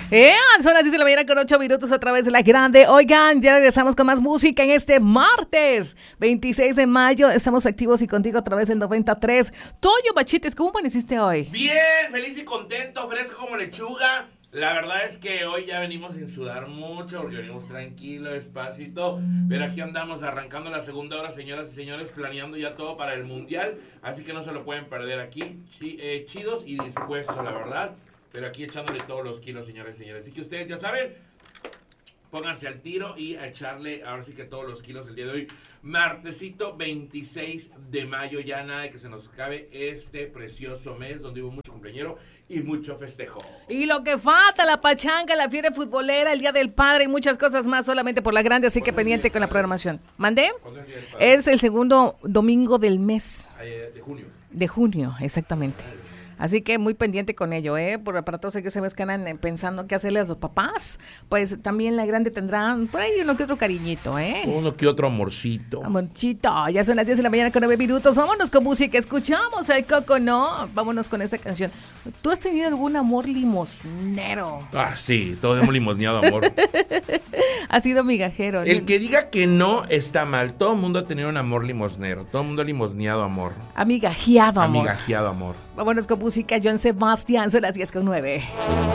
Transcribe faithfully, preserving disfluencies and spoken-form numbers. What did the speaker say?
Eh, son las diez de la mañana con ocho minutos a través de la grande. Oigan, ya regresamos con más música en este martes veintiséis de mayo. Estamos activos y contigo a través del noventa y tres. Toño Bachites, ¿cómo amaneciste hoy? Bien, feliz y contento, fresco como lechuga. La verdad es que hoy ya venimos sin sudar mucho porque venimos tranquilo, despacito. Pero aquí andamos arrancando la segunda hora, señoras y señores, planeando ya todo para el mundial. Así que no se lo pueden perder aquí. Ch- eh, chidos y dispuestos, la verdad. Pero aquí echándole todos los kilos, señores y señores. Así que ustedes ya saben, pónganse al tiro y a echarle ahora sí que todos los kilos el día de hoy. Martesito veintiséis de mayo, ya nada de que se nos acabe este precioso mes donde hubo mucho cumpleañero y mucho festejo. Y lo que falta, la pachanga, la fiebre futbolera, el Día del Padre y muchas cosas más solamente por la grande, así que pendiente con la programación. ¿Mandé? ¿Cuándo es el Día del Padre? Es el segundo domingo del mes Eh, de junio. de junio, exactamente. Así que muy pendiente con ello, ¿eh? Por, para todos aquellos que andan eh, pensando qué hacerle a los papás, pues también la grande tendrá por ahí uno que otro cariñito, ¿eh? Uno que otro amorcito. Amorcito, ya son las diez de la mañana con nueve minutos. Vámonos con música, escuchamos al Coco, ¿no? Vámonos con esa canción. ¿Tú has tenido algún amor limosnero? Ah, sí, todos hemos limosneado amor. Ha sido migajero. El que diga que no está mal. Todo el mundo ha tenido un amor limosnero. Todo el mundo ha limosneado amor. Amigajeado amor. Amigajeado amor. Vámonos con música, Joan Sebastián, son las diez con nueve.